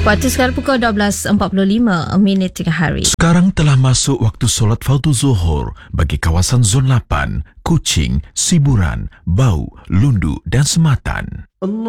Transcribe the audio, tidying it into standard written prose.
Waktu sekarang pukul 12.45 tengah hari. Sekarang telah masuk waktu solat fardu zuhur bagi kawasan Zon 8, Kuching, Siburan, Bau, Lundu dan Sematan.